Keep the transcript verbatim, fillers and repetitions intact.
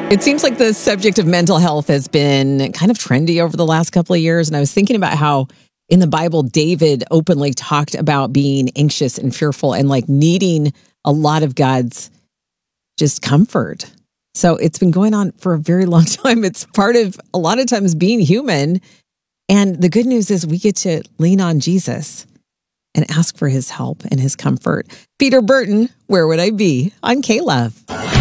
It seems like the subject of mental health has been kind of trendy over the last couple of years. And I was thinking about how in the Bible, David openly talked about being anxious and fearful and like needing a lot of God's just comfort. So it's been going on for a very long time. It's part of a lot of times being human. And the good news is we get to lean on Jesus and ask for his help and his comfort. Peter Burton, Where Would I Be? On K-Love.